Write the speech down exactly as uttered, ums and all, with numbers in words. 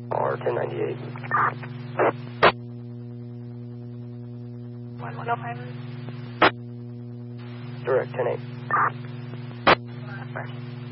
R ten ninety-eight. one one oh five. Direct ten eight. Of course.